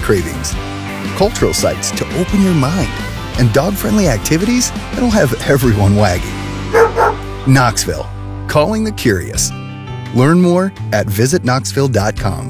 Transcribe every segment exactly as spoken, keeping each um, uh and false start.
cravings, cultural sites to open your mind, and dog-friendly activities that'll have everyone wagging. Knoxville, calling the curious. Learn more at visit knoxville dot com.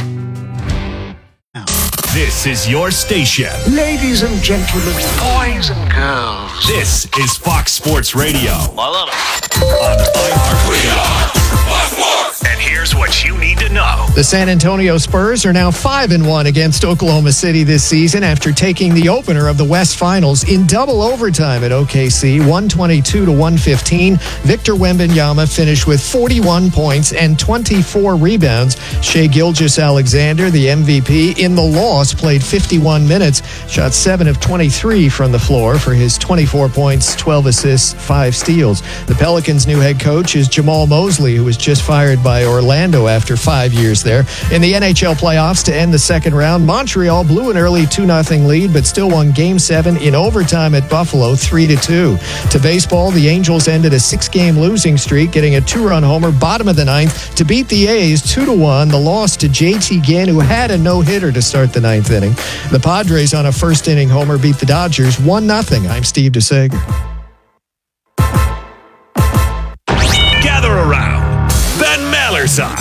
This is your station. Ladies and gentlemen, boys and girls. This is Fox Sports Radio. I love it. On iHeartRadio. And here's what you need to know. The San Antonio Spurs are now five and one against Oklahoma City this season after taking the opener of the West Finals in double overtime at O K C, one twenty-two to one fifteen. Victor Wembanyama finished with forty-one points and twenty-four rebounds. Shai Gilgeous-Alexander, the M V P in the loss, played fifty-one minutes, shot seven of twenty-three from the floor for his twenty-four points, twelve assists, five steals. The Pelicans' new head coach is Jamal Mosley, who was just fired by Orlando after five years there. In the N H L playoffs to end the second round, Montreal blew an early two nothing lead, but still won Game seven in overtime at Buffalo three to two. To baseball, the Angels ended a six-game losing streak, getting a two-run homer bottom of the ninth to beat the A's two to one. The loss to J T Ginn, who had a no-hitter to start the ninth inning. The Padres on a first-inning homer beat the Dodgers one nothing. I'm Steve DeSager. Gather around. Ben Maller's on.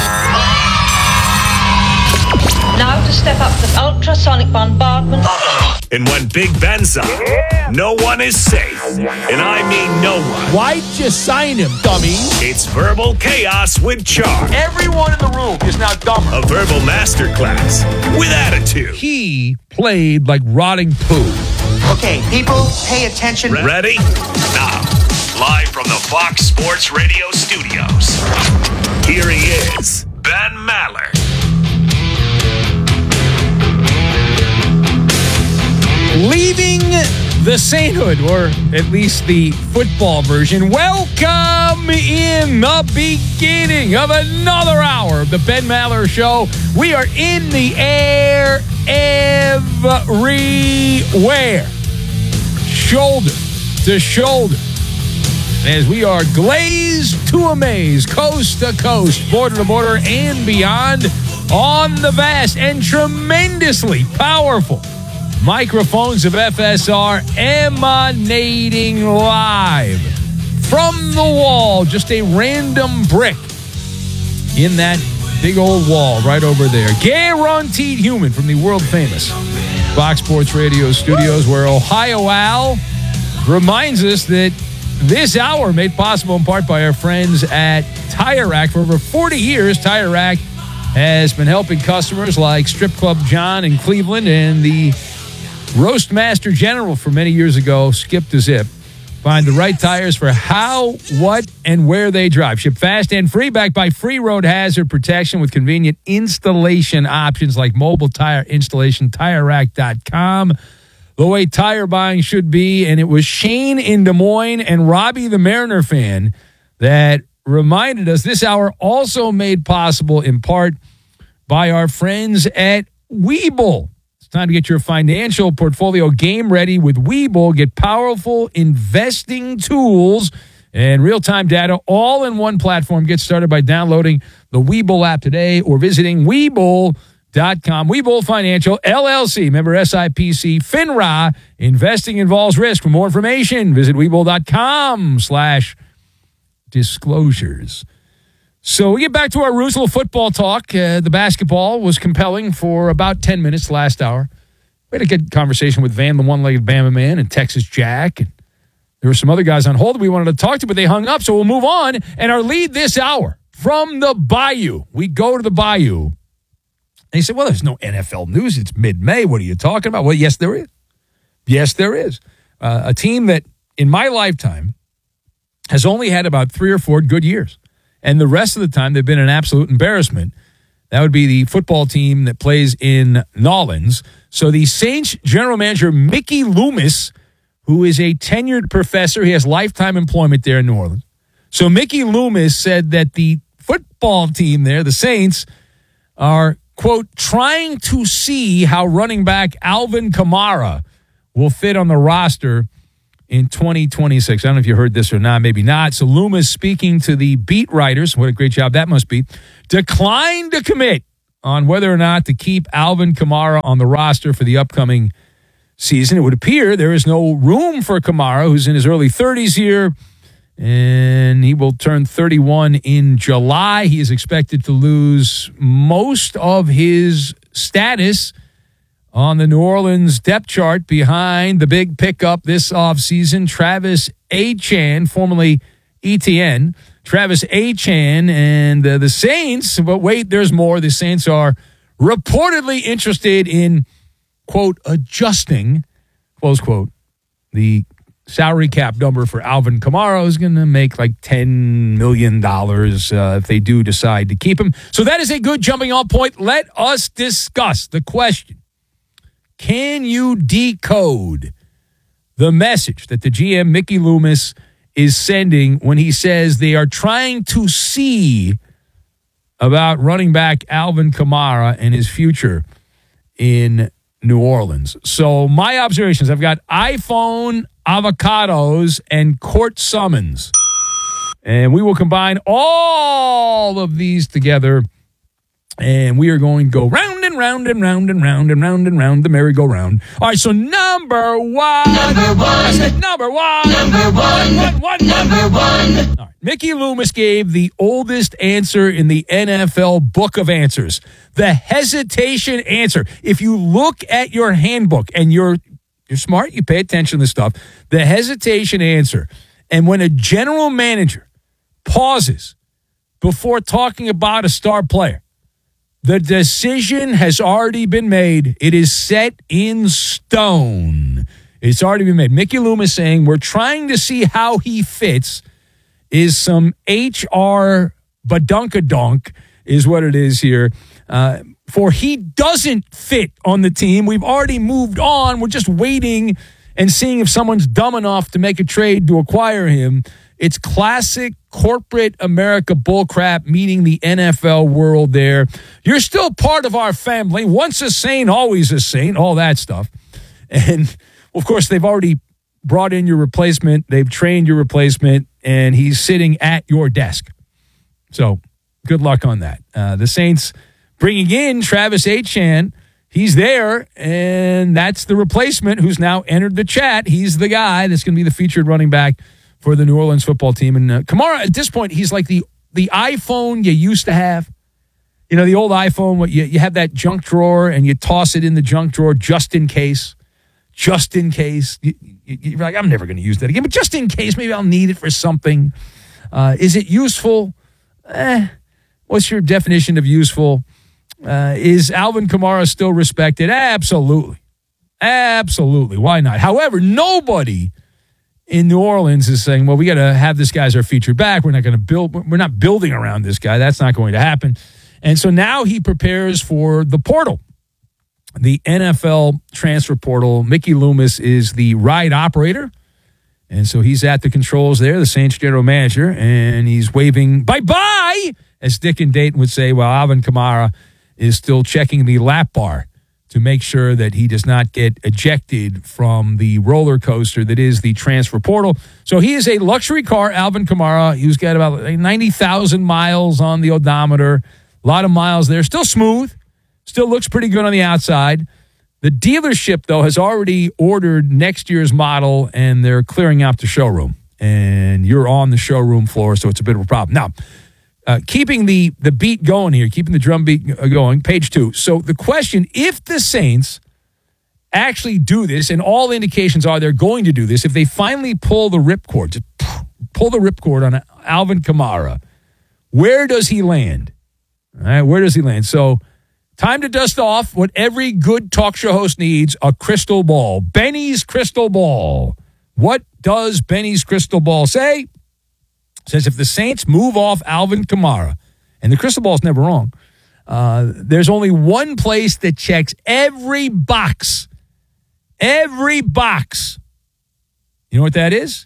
Now to step up to ultrasonic bombardment. And when Big Ben's on, yeah. no one is safe. And I mean no one. Why'd you sign him, dummy? It's Verbal Chaos with Char. Everyone in the room is now dumber. A verbal masterclass with attitude. He played like rotting poo. Okay, people, pay attention. Re- Ready? Now, live from the Fox Sports Radio studios, here he is, Ben Maller. Leaving the sainthood, or at least the football version. Welcome in the beginning of another hour of the Ben Maller Show. We are in the air everywhere, shoulder to shoulder, as we are glazed to amaze, coast to coast, border to border, and beyond on the vast and tremendously powerful microphones of F S R, emanating live from the wall, just a random brick in that big old wall right over there. Guaranteed human from the world-famous Fox Sports Radio studios, where Ohio Al reminds us that this hour made possible in part by our friends at Tire Rack. For over forty years, Tire Rack has been helping customers like Strip Club John in Cleveland and the Roastmaster General for many years ago, Skip the Zip. Find the right tires for how, what, and where they drive. Ship fast and free, backed by free road hazard protection with convenient installation options like mobile tire installation, tire rack dot com. The way tire buying should be. And it was Shane in Des Moines and Robbie the Mariner fan that reminded us this hour also made possible in part by our friends at Webull. Time to get your financial portfolio game ready with Webull. Get powerful investing tools and real-time data all in one platform. Get started by downloading the Webull app today or visiting Webull dot com. Webull Financial, L L C, member S I P C, FINRA. Investing involves risk. For more information, visit Webull dot com slash disclosures. So we get back to our Roosevelt football talk. Uh, the basketball was compelling for about ten minutes last hour. We had a good conversation with Van, the one-legged Bama man, and Texas Jack. And there were some other guys on hold that we wanted to talk to, but they hung up, so we'll move on. And our lead this hour from the Bayou. We go to the Bayou. And he said, well, there's no N F L news. It's mid-May. What are you talking about? Well, yes, there is. Yes, there is. Uh, a team that, in my lifetime, has only had about three or four good years. And the rest of the time, they've been an absolute embarrassment. That would be the football team that plays in Nolens. So the Saints general manager, Mickey Loomis, who is a tenured professor, he has lifetime employment there in New Orleans. So Mickey Loomis said that the football team there, the Saints, are, quote, trying to see how running back Alvin Kamara will fit on the roster in twenty twenty-six. I don't know if you heard this or not, maybe not. So Loomis, speaking to the beat writers, what a great job that must be, declined to commit on whether or not to keep Alvin Kamara on the roster for the upcoming season. It would appear there is no room for Kamara, who's in his early thirties here, and he will turn thirty-one in July. He is expected to lose most of his status on the New Orleans depth chart behind the big pickup this offseason, Travis Etienne, formerly E T N. Travis Etienne and uh, the Saints, but wait, there's more. The Saints are reportedly interested in, quote, adjusting, close quote, the salary cap number for Alvin Kamara is going to make like ten million dollars uh, if they do decide to keep him. So that is a good jumping off point. Let us discuss the question. Can you decode the message that the G M, Mickey Loomis, is sending when he says they are trying to see about running back Alvin Kamara and his future in New Orleans? So my observations, I've got iPhone, avocados, and court summons. And we will combine all of these together, and we are going to go round and round and round and round and round and round the merry-go-round. All right, so number one. Number one. I said number one. Number one. One, one, one. Number one. All right. Mickey Loomis gave the oldest answer in the N F L book of answers. The hesitation answer. If you look at your handbook and you're you're smart, you pay attention to this stuff, the hesitation answer. And when a general manager pauses before talking about a star player, the decision has already been made. It is set in stone. It's already been made. Mickey Loomis saying we're trying to see how he fits is some H R badunkadunk is what it is here. Uh, for he doesn't fit on the team. We've already moved on. We're just waiting and seeing if someone's dumb enough to make a trade to acquire him. It's classic corporate America bullcrap meeting the N F L world there. You're still part of our family. Once a saint, always a saint, all that stuff. And, of course, they've already brought in your replacement. They've trained your replacement, and he's sitting at your desk. So good luck on that. Uh, the Saints bringing in Travis Etienne. He's there, and that's the replacement who's now entered the chat. He's the guy that's going to be the featured running back for the New Orleans football team. And uh, Kamara, at this point, he's like the the iPhone you used to have. You know, the old iPhone, what you, you have that junk drawer, and you toss it in the junk drawer just in case. Just in case. You, you, you're like, I'm never going to use that again. But just in case, maybe I'll need it for something. Uh, is it useful? Eh. What's your definition of useful? Uh, is Alvin Kamara still respected? Absolutely. Absolutely. Why not? However, nobody in New Orleans is saying, well, we got to have this guy as our featured back. We're not going to build, we're not building around this guy. That's not going to happen. And so now he prepares for the portal, the N F L transfer portal. Mickey Loomis is the ride operator. And so he's at the controls there, the Saints general manager, and he's waving bye-bye, as Dick and Dayton would say, while Alvin Kamara is still checking the lap bar to make sure that he does not get ejected from the roller coaster that is the transfer portal. So he is a luxury car, Alvin Kamara. He's got about ninety thousand miles on the odometer. A lot of miles there. Still smooth. Still looks pretty good on the outside. The dealership, though, has already ordered next year's model, and they're clearing out the showroom. And you're on the showroom floor, so it's a bit of a problem. Now, Uh, keeping the, the beat going here, keeping the drum beat going, page two. So the question, if the Saints actually do this, and all indications are they're going to do this, if they finally pull the ripcord, just pull the ripcord on Alvin Kamara, where does he land? All right, where does he land? So time to dust off what every good talk show host needs, a crystal ball. Benny's crystal ball. What does Benny's crystal ball say? Says if the Saints move off Alvin Kamara, and the crystal ball is never wrong, uh, there's only one place that checks every box. Every box. You know what that is?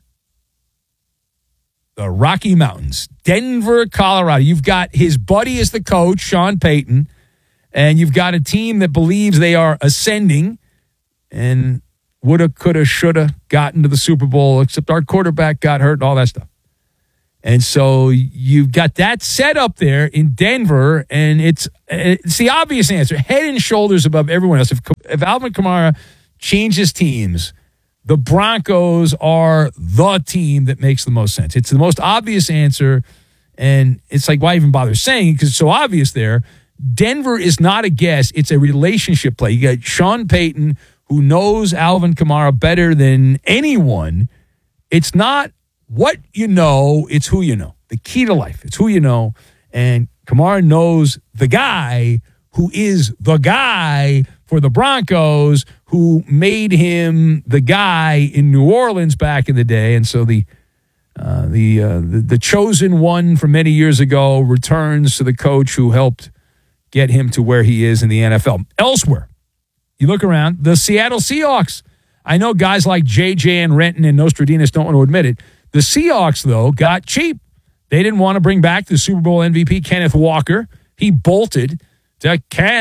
The Rocky Mountains, Denver, Colorado. You've got his buddy as the coach, Sean Payton, and you've got a team that believes they are ascending and woulda, coulda, shoulda gotten to the Super Bowl, except our quarterback got hurt and all that stuff. And so you've got that set up there in Denver, and it's it's the obvious answer, head and shoulders above everyone else. If, if Alvin Kamara changes teams, the Broncos are the team that makes the most sense. It's the most obvious answer, and it's like, why even bother saying it? Because it's so obvious there. Denver is not a guess. It's a relationship play. You got Sean Payton, who knows Alvin Kamara better than anyone. It's not what you know, it's who you know. The key to life, it's who you know. And Kamara knows the guy who is the guy for the Broncos, who made him the guy in New Orleans back in the day. And so the uh, the, uh, the the chosen one from many years ago returns to the coach who helped get him to where he is in the N F L. Elsewhere, you look around, the Seattle Seahawks. I know guys like J J and Renton and Nostradamus don't want to admit it. The Seahawks, though, got cheap. They didn't want to bring back the Super Bowl M V P, Kenneth Walker. He bolted to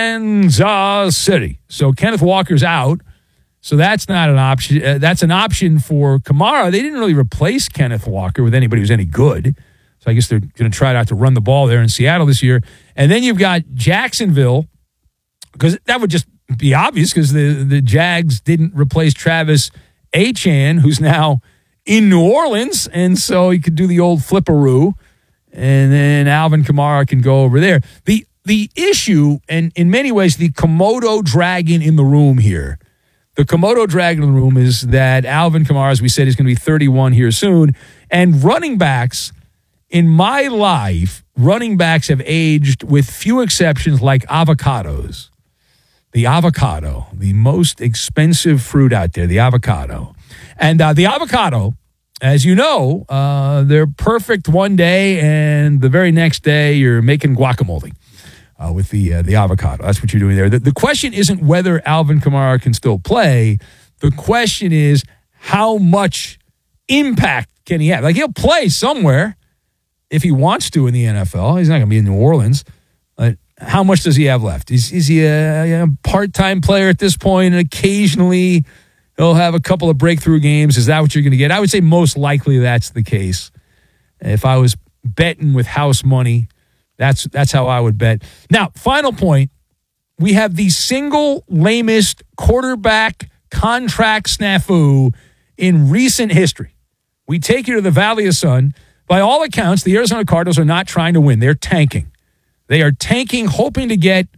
Kansas City. So Kenneth Walker's out. So that's not an option. Uh, that's an option for Kamara. They didn't really replace Kenneth Walker with anybody who's any good. So I guess they're going to try out to run the ball there in Seattle this year. And then you've got Jacksonville, because that would just be obvious because the, the Jags didn't replace Travis Etienne, who's now in New Orleans, and so he could do the old flipperoo, and then Alvin Kamara can go over there. The the issue, and in many ways, the Komodo dragon in the room here, the Komodo dragon in the room is that Alvin Kamara, as we said, is going to be thirty-one here soon, and running backs, in my life, running backs have aged with few exceptions like avocados. The avocado, the most expensive fruit out there, the avocado. And uh, the avocado, as you know, uh, they're perfect one day, and the very next day you're making guacamole uh, with the uh, the avocado. That's what you're doing there. The, the question isn't whether Alvin Kamara can still play. The question is how much impact can he have? Like, he'll play somewhere if he wants to in the N F L. He's not going to be in New Orleans. But how much does he have left? Is, is he a, a part-time player at this point, and occasionally he'll have a couple of breakthrough games? Is that what you're going to get? I would say most likely that's the case. If I was betting with house money, that's that's how I would bet. Now, final point, we have the single lamest quarterback contract snafu in recent history. We take you to the Valley of Sun. By all accounts, the Arizona Cardinals are not trying to win. They're tanking. They are tanking, hoping to get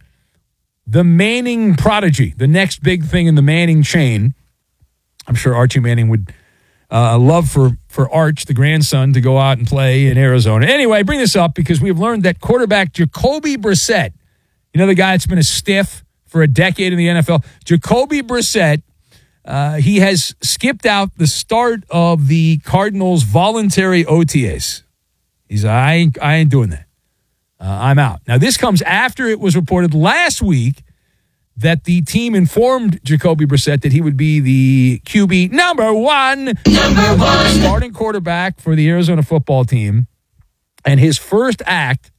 the Manning prodigy, the next big thing in the Manning chain. I'm sure Archie Manning would uh, love for, for Arch, the grandson, to go out and play in Arizona. Anyway, I bring this up because we've learned that quarterback Jacoby Brissett, you know, the guy that's been a stiff for a decade in the N F L, Jacoby Brissett, uh, he has skipped out the start of the Cardinals' voluntary O T As. He's, I ain't, I ain't doing that. Uh, I'm out. Now, this comes after it was reported last week that the team informed Jacoby Brissett that he would be the Q B number one, number one starting quarterback for the Arizona football team. And his first act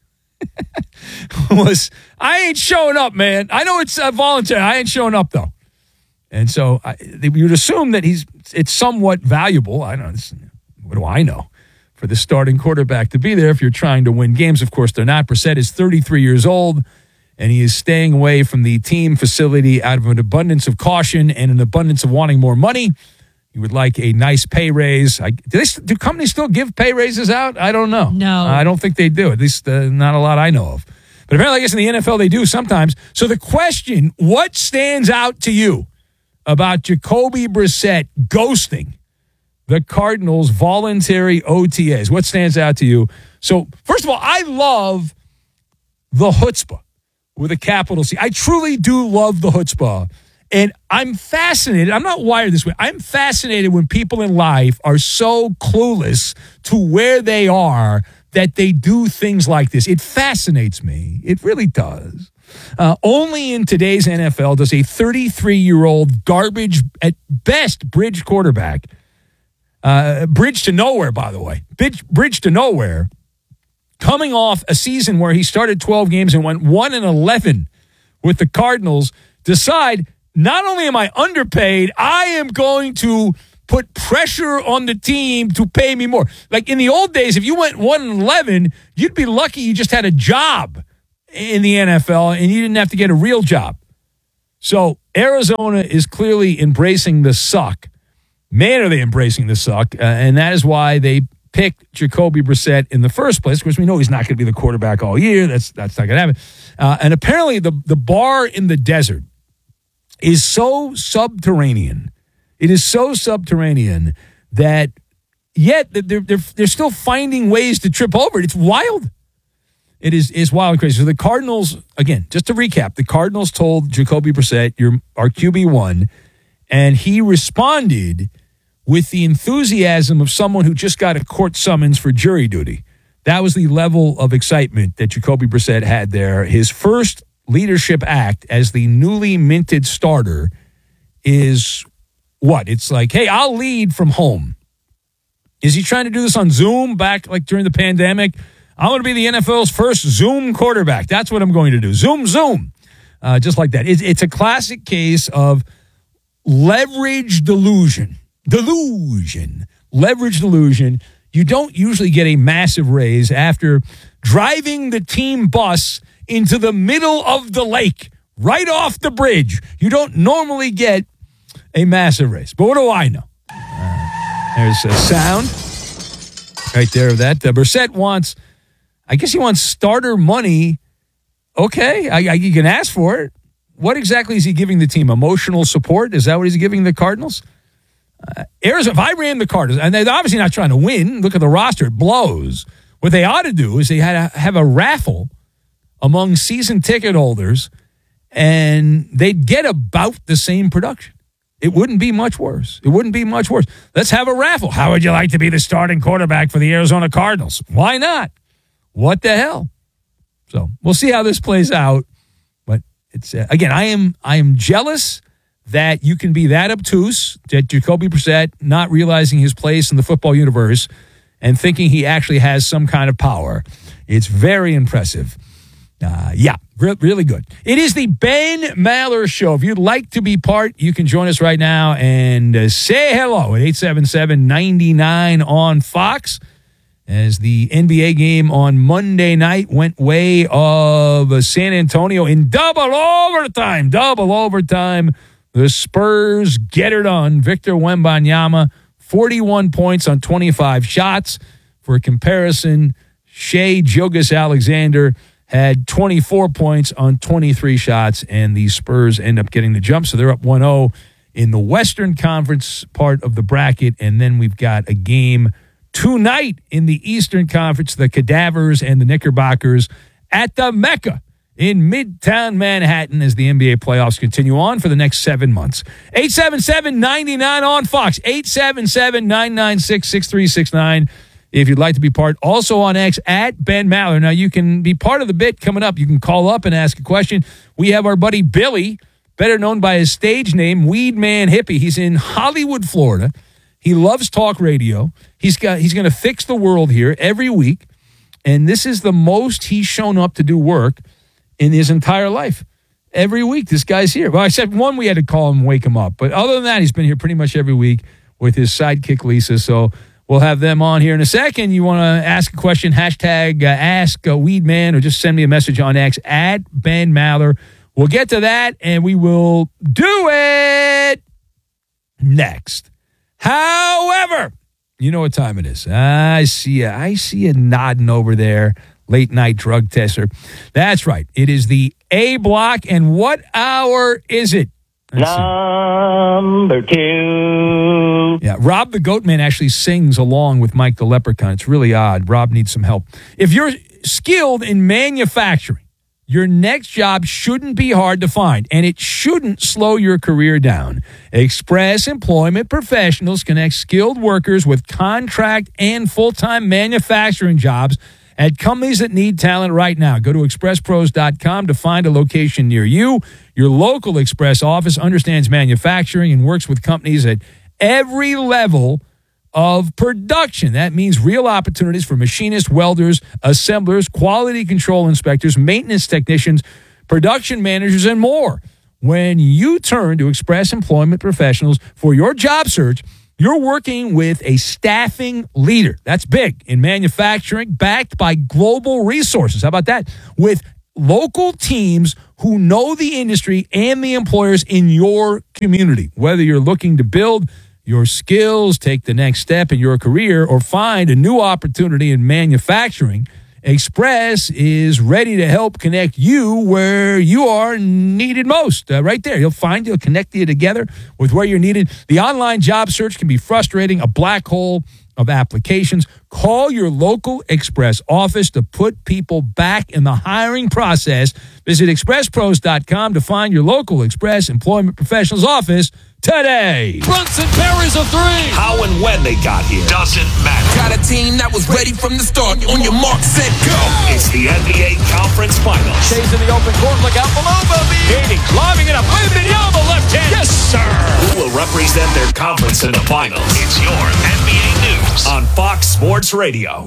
was, I ain't showing up, man. I know it's uh, voluntary. I ain't showing up, though. And so I, you would assume that he's it's somewhat valuable. I don't know. What do I know? For the starting quarterback to be there if you're trying to win games. Of course, they're not. Brissett is thirty-three years old, and he is staying away from the team facility out of an abundance of caution and an abundance of wanting more money. He would like a nice pay raise. I, do, they, do companies still give pay raises out? I don't know. No. I don't think they do, at least uh, not a lot I know of. But apparently, I guess in the N F L, they do sometimes. So the question, what stands out to you about Jacoby Brissett ghosting the Cardinals' voluntary O T As? What stands out to you? So, first of all, I love the chutzpah with a capital C. I truly do love the chutzpah. And I'm fascinated. I'm not wired this way. I'm fascinated when people in life are so clueless to where they are that they do things like this. It fascinates me. It really does. Uh, only in today's N F L does a thirty-three-year-old garbage, at best, bridge quarterback, Uh, bridge to nowhere, by the way. Bridge, bridge to nowhere. Coming off a season where he started twelve games and went one and eleven with the Cardinals, decide, not only am I underpaid, I am going to put pressure on the team to pay me more. Like in the old days, if you went one and eleven, you'd be lucky you just had a job in the N F L and you didn't have to get a real job. So Arizona is clearly embracing the suck. Man, are they embracing the suck. Uh, and that is why they picked Jacoby Brissett in the first place, because we know he's not going to be the quarterback all year. That's that's not going to happen. Uh, and apparently the, the bar in the desert is so subterranean. It is so subterranean that yet they're, they're, they're still finding ways to trip over it. It's wild. It is is wild and crazy. So the Cardinals, again, just to recap, the Cardinals told Jacoby Brissett, you're our Q B one, and he responded with the enthusiasm of someone who just got a court summons for jury duty. That was the level of excitement that Jacoby Brissett had there. His first leadership act as the newly minted starter is what? It's like, hey, I'll lead from home. Is he trying to do this on Zoom back like during the pandemic? I'm going to be the N F L's first Zoom quarterback. That's what I'm going to do. Zoom, Zoom. Uh, just like that. It's, it's a classic case of leverage delusion. Delusion. Leverage delusion. You don't usually get a massive raise after driving the team bus into the middle of the lake, right off the bridge. You don't normally get a massive raise. But what do I know? Uh, there's a sound right there of that. Uh, Brissett wants... I guess he wants starter money. Okay, I, I, you can ask for it. What exactly is he giving the team? Emotional support? Is that what he's giving the Cardinals? Uh, Arizona, if I ran the Cardinals, and they're obviously not trying to win. Look at the roster. It blows. What they ought to do is they had to have a raffle among season ticket holders, and they'd get about the same production. It wouldn't be much worse. It wouldn't be much worse. Let's have a raffle. How would you like to be the starting quarterback for the Arizona Cardinals? Why not? What the hell? So we'll see how this plays out. But it's uh, again, I am I am jealous that you can be that obtuse, that Jacoby Brissett not realizing his place in the football universe and thinking he actually has some kind of power. It's very impressive. Uh, yeah, re- really good. It is the Ben Maller Show. If you'd like to be part, you can join us right now and uh, say hello at eight seven seven, nine nine on Fox. As the N B A game on Monday night went way of San Antonio in double overtime. Double overtime. The Spurs get it done. Victor Wembanyama, forty-one points on twenty-five shots. For comparison, Shai Gilgeous-Alexander had twenty-four points on twenty-three shots, and the Spurs end up getting the jump. So they're up one oh in the Western Conference part of the bracket, and then we've got a game tonight in the Eastern Conference, the Cadavers and the Knickerbockers at the Mecca in Midtown Manhattan as the N B A playoffs continue on for the next seven months. eight seven seven, nine nine on Fox, eight seven seven, nine nine six, six three six nine if you'd like to be part. Also on X, at Ben Maller. Now, you can be part of the bit coming up. You can call up and ask a question. We have our buddy Billy, better known by his stage name, Weed Man Hippie. He's in Hollywood, Florida. He loves talk radio. He's got. He's going to fix the world here every week, and this is the most he's shown up to do work in his entire life. Every week, this guy's here. Well, except one, we had to call him and wake him up. But other than that, he's been here pretty much every week with his sidekick, Lisa. So we'll have them on here in a second. You want to ask a question, hashtag uh, Ask a Weed Man, or just send me a message on X, at Ben Maller. We'll get to that, and we will do it next. However, you know what time it is. I see you. I see you nodding over there, late night drug tester. That's right. It is the A block. And what hour is it? Let's Number see. two. Yeah, Rob the Goatman actually sings along with Mike the Leprechaun. It's really odd. Rob needs some help. If you're skilled in manufacturing, your next job shouldn't be hard to find, and it shouldn't slow your career down. Express Employment Professionals connect skilled workers with contract and full-time manufacturing jobs at companies that need talent right now. Go to express pros dot com to find a location near you. Your local Express office understands manufacturing and works with companies at every level of production. That means real opportunities for machinists, welders, assemblers, quality control inspectors, maintenance technicians, production managers, and more. When you turn to Express Employment Professionals for your job search, You're working with a staffing leader. That's big in manufacturing, backed by global resources. How about that? With local teams who know the industry and the employers in your community. Whether you're looking to build your skills, take the next step in your career, or find a new opportunity in manufacturing, Express is ready to help connect you where you are needed most. Uh, right there. You'll find you'll connect you together with where you're needed. The online job search can be frustrating, a black hole of applications. Call your local Express office to put people back in the hiring process. Visit express pros dot com to find your local Express Employment Professionals office today. Brunson parries a three. How and when they got here doesn't matter. Got a team that was ready from the start. On your mark, set, go. It's the N B A Conference Finals. Shays in the open court. Look out below, baby. Katie lobbing it up. Wembanyama left hand. Yes, sir. Who will represent their conference in the finals? It's your N B A News on Fox Sports Radio.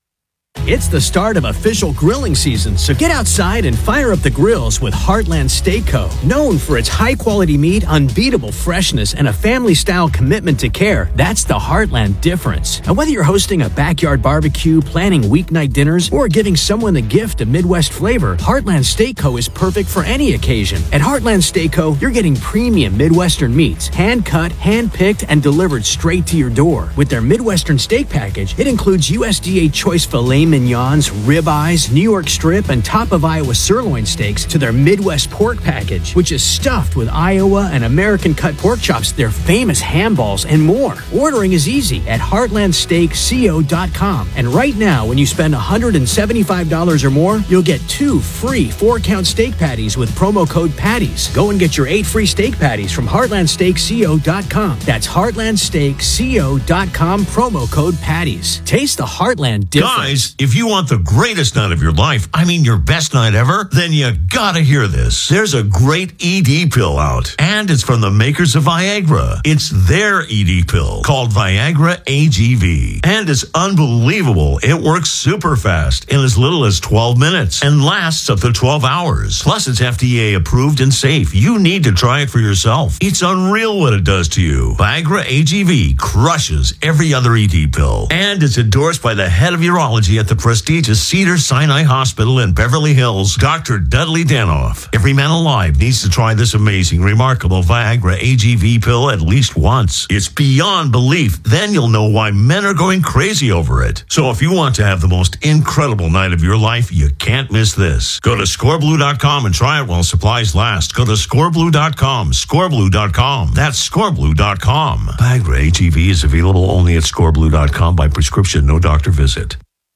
It's the start of official grilling season, so get outside and fire up the grills with Heartland Steak Co. Known for its high-quality meat, unbeatable freshness, and a family-style commitment to care, that's the Heartland difference. And whether you're hosting a backyard barbecue, planning weeknight dinners, or giving someone the gift of Midwest flavor, Heartland Steak Co. is perfect for any occasion. At Heartland Steak Co., you're getting premium Midwestern meats, hand-cut, hand-picked, and delivered straight to your door. With their Midwestern steak package, it includes U S D A choice filet mignons, ribeyes, New York strip, and top of Iowa sirloin steaks to their Midwest pork package, which is stuffed with Iowa and American cut pork chops, their famous ham balls, and more. Ordering is easy at heartland steak co dot com. And right now, when you spend one hundred seventy-five dollars or more, you'll get two free four-count steak patties with promo code PATTIES. Go and get your eight free steak patties from heartland steak co dot com. That's heartland steak co dot com, promo code PATTIES. Taste the Heartland difference. Guys, if you want the greatest night of your life, I mean your best night ever, then you gotta hear this. There's a great E D pill out, and it's from the makers of Viagra. It's their E D pill called Viagra A G V, and it's unbelievable. It works super fast in as little as twelve minutes and lasts up to twelve hours. Plus, it's F D A approved and safe. You need to try it for yourself. It's unreal what it does to you. Viagra A G V crushes every other E D pill, and it's endorsed by the head of urology at the prestigious Cedars-Sinai Hospital in Beverly Hills, Doctor Dudley Danoff. Every man alive needs to try this amazing, remarkable Viagra A G V pill at least once. It's beyond belief. Then you'll know why men are going crazy over it. So if you want to have the most incredible night of your life, you can't miss this. Go to score blue dot com and try it while supplies last. Go to score blue dot com, score blue dot com. That's score blue dot com. Viagra A G V is available only at score blue dot com by prescription, no doctor visit.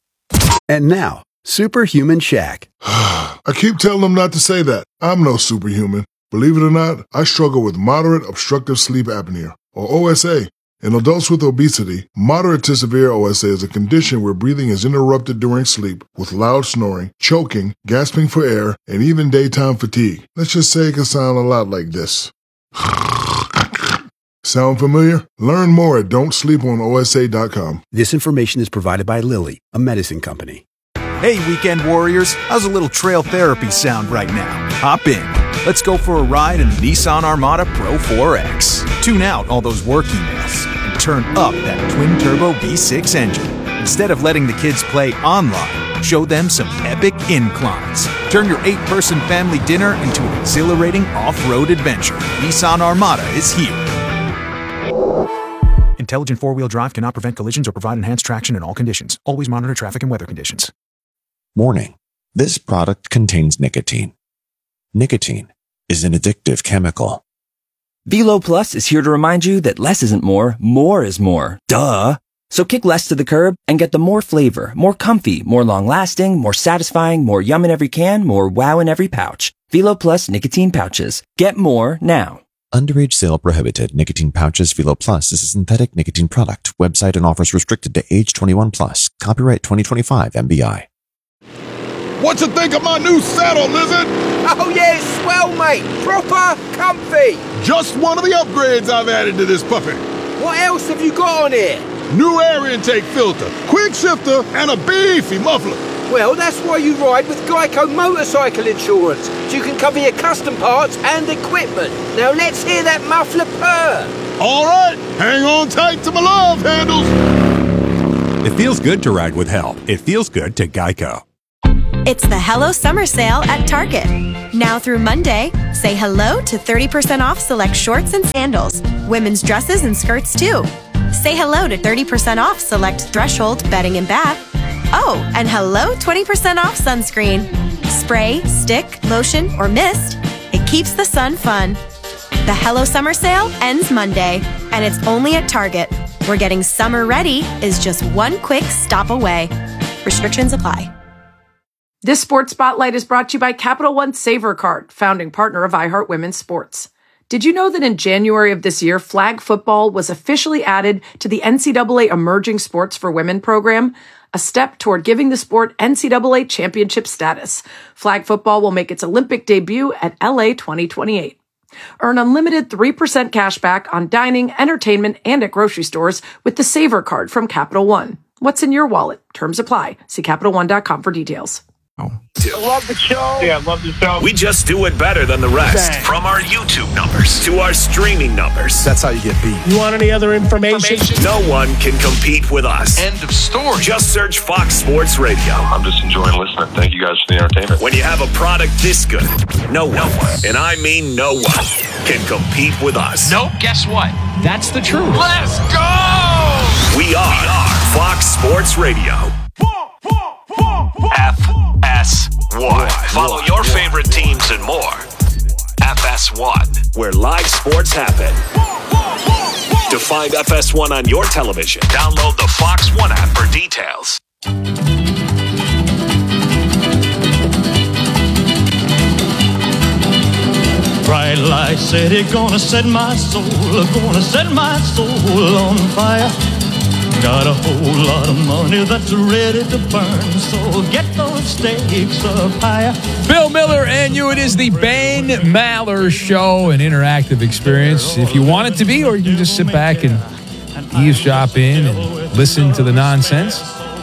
And now, Superhuman Shaq. I keep telling them not to say that. I'm no superhuman. Believe it or not, I struggle with moderate obstructive sleep apnea, or O S A. In adults with obesity, moderate to severe O S A is a condition where breathing is interrupted during sleep with loud snoring, choking, gasping for air, and even daytime fatigue. Let's just say it can sound a lot like this. Sound familiar? Learn more at don't sleep on O S A dot com. This information is provided by Lilly, a medicine company. Hey, weekend warriors. How's a little trail therapy sound right now? Hop in. Let's go for a ride in the Nissan Armada Pro four X. Tune out all those work emails and turn up that twin-turbo V six engine. Instead of letting the kids play online, show them some epic inclines. Turn your eight-person family dinner into an exhilarating off-road adventure. Nissan Armada is here. Intelligent four-wheel drive cannot prevent collisions or provide enhanced traction in all conditions. Always monitor traffic and weather conditions. Warning. This product contains nicotine. Nicotine is an addictive chemical. Velo Plus is here to remind you that less isn't more, more is more. Duh! So kick less to the curb and get the more flavor, more comfy, more long-lasting, more satisfying, more yum in every can, more wow in every pouch. Velo Plus nicotine pouches. Get more now. Underage sale prohibited. Nicotine pouches. Velo Plus is a synthetic nicotine product. Website and offers restricted to age twenty-one plus. Copyright twenty twenty-five M B I. What you think of my new saddle, Lizard? Oh yeah, it's swell, mate. Proper comfy. Just one of the upgrades I've added to this puppy. What else have you got on here? New air intake filter, quick shifter, and a beefy muffler. Well, that's why you ride with Geico Motorcycle Insurance, so you can cover your custom parts and equipment. Now let's hear that muffler purr. All right, hang on tight to my love handles. It feels good to ride with help. It feels good to Geico. It's the Hello Summer Sale at Target. Now through Monday, say hello to thirty percent off select shorts and sandals, women's dresses and skirts too. Say hello to thirty percent off select Threshold bedding and bath. Oh, and hello twenty percent off sunscreen. Spray, stick, lotion, or mist, it keeps the sun fun. The Hello Summer Sale ends Monday, and it's only at Target, where getting summer ready is just one quick stop away. Restrictions apply. This Sports Spotlight is brought to you by Capital One Savor Card, founding partner of iHeart Women's Sports. Did you know that in January of this year, flag football was officially added to the N C double A Emerging Sports for Women program, a step toward giving the sport N C double A championship status? Flag football will make its Olympic debut at L A twenty twenty-eight. Earn unlimited three percent cash back on dining, entertainment, and at grocery stores with the Savor Card from Capital One. What's in your wallet? Terms apply. See Capital One dot com for details. I love the show. Yeah, I love the show. We just do it better than the rest. Bang. From our YouTube numbers to our streaming numbers. That's how you get beat. You want any other information? No one can compete with us. End of story. Just search Fox Sports Radio. I'm just enjoying listening. Thank you guys for the entertainment. When you have a product this good, no one, and I mean no one, can compete with us. Nope. Guess what? That's the truth. Let's go! We are, we are Fox Sports Radio. F S one. Follow your favorite teams and more. F S one, where live sports happen. To find F S one on your television, download the Fox One app for details. Bright light city, gonna set my soul, gonna set my soul on fire. Got a whole lot of money that's ready to burn, so get those stakes up higher. Bill Miller and you, it is the Ben Maller Show, an interactive experience if you want it to be, or you can just sit back and eavesdrop in and listen to the nonsense.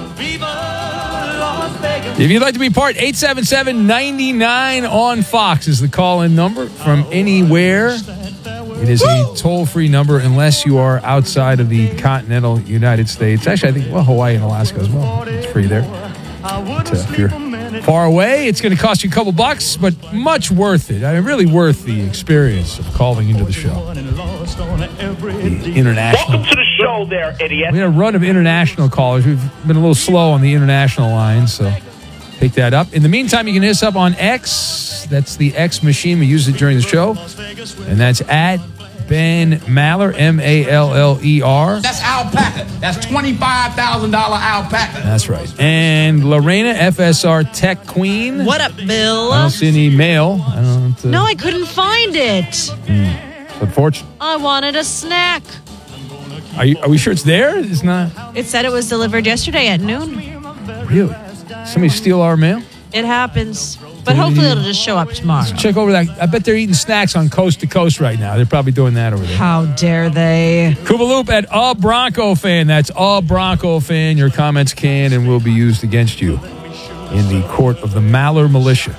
If you'd like to be part, eight seven seven, nine nine on Fox is the call-in number from anywhere. It is a toll-free number unless you are outside of the continental United States. Actually, I think, well, Hawaii and Alaska as well. It's free there. But, uh, if you're far away, it's going to cost you a couple bucks, but much worth it. I mean, really worth the experience of calling into the show. The international. Welcome to the show there, idiot. We had a run of international callers. We've been a little slow on the international line, so pick that up. In the meantime, you can hit us up on X. That's the X machine. We use it during the show. And that's at Ben Maller, M A L L E R. That's alpaca. That's twenty-five thousand dollars alpaca. That's right. And Lorena, F S R Tech Queen. What up, Bill? I don't see any mail. I don't, uh, no, I couldn't find it. Mm, unfortunate. I wanted a snack. Are, you, are we sure it's there? It's not. It said it was delivered yesterday at noon. Really? Somebody steal our mail? It happens. But hopefully it'll just show up tomorrow. Let's check over that. I bet they're eating snacks on coast to coast right now. They're probably doing that over there. How dare they? Koopaloop at a Bronco fan. That's a Bronco fan. Your comments can and will be used against you in the court of the Maller Militia.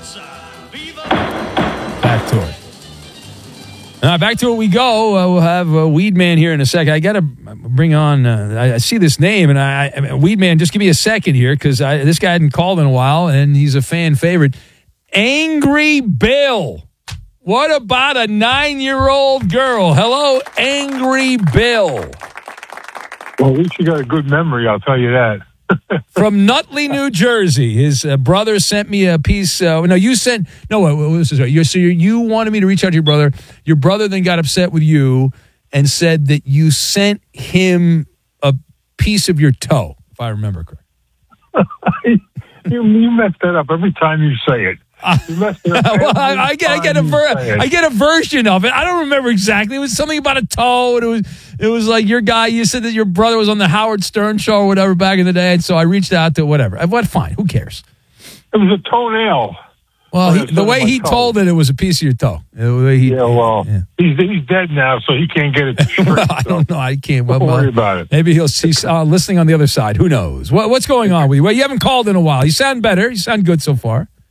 Back to it. Now, back to it we go. Uh, we'll have uh, Weedman here in a second. I got to bring on, uh, I, I see this name, and I, I Weedman, just give me a second here, because this guy hadn't called in a while, and he's a fan favorite. Angry Bill. What about a nine-year-old girl? Hello, Angry Bill. Well, at least you got a good memory, I'll tell you that. From Nutley, New Jersey. His uh, brother sent me a piece. Uh, no, you sent. No, what, what was this? You, so you, you wanted me to reach out to your brother. Your brother then got upset with you and said that you sent him a piece of your toe, if I remember correctly. you, you mess that up every time you say it. You messed it up well, I, I get, I get a, ver- I get a version of it. I don't remember exactly. It was something about a toe, and it was, it was like your guy. You said that your brother was on the Howard Stern show or whatever back in the day, and so I reached out to whatever. What? Fine. Who cares? It was a toenail. Well, he, the way he toe. told it, it was a piece of your toe. The way he, yeah, well, yeah. he's he's dead now, so he can't get it straight. well, I don't know. I can't. Well, don't well, worry about it. Maybe he'll see uh, listening on the other side. Who knows? What, what's going on with you? Well, you haven't called in a while. You sound better. You sound good so far.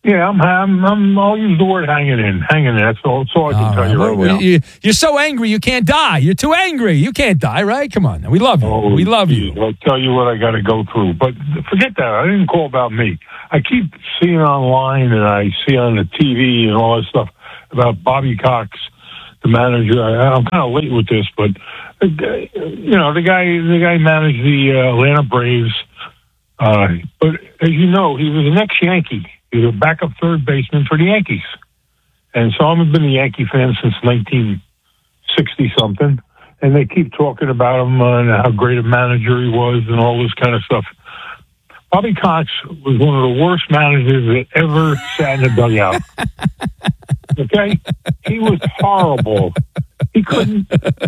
Yeah, I'm, I'm, I'm, I'll use the word hanging in. Hanging in. That's all, that's all I can All tell right. you right Well, now. you, you're so angry you can't die. You're too angry. You can't die, right? Come on. We love you. Oh, we love you. I'll tell you what I got to go through. But forget that. I didn't call about me. I keep seeing online and I see on the T V and all that stuff about Bobby Cox, the manager. I, I'm kind of late with this, but uh, you know, the guy, the guy managed the uh, Atlanta Braves. Uh, but as you know, he was an ex-Yankee. He was a backup third baseman for the Yankees. And so I've been a Yankee fan since nineteen sixty-something. And they keep talking about him uh, and how great a manager he was and all this kind of stuff. Bobby Cox was one of the worst managers that ever sat in the dugout. Okay? He was horrible. He couldn't,